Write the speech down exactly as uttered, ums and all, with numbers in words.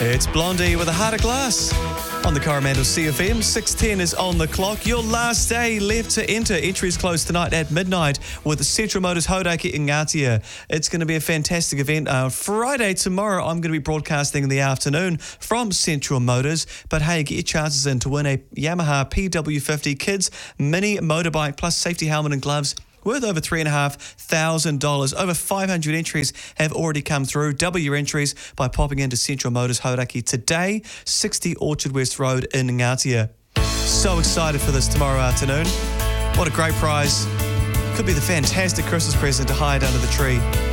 It's Blondie with a Heart of Glass on the Coromandel C F M. six ten is on the clock. Your last day left to enter. Entries close tonight at midnight with Central Motors Hauraki in Ngatea. It's going to be a fantastic event. Uh, Friday, tomorrow, I'm going to be broadcasting in the afternoon from Central Motors. But hey, get your chances in to win a Yamaha P W fifty Kids Mini Motorbike plus safety helmet and gloves worth over three thousand five hundred dollars. Over five hundred entries have already come through. Double your entries by popping into Central Motors Hauraki today, sixty Orchard West Road in Ngatea. So excited for this tomorrow afternoon. What a great prize. Could be the fantastic Christmas present to hide under the tree.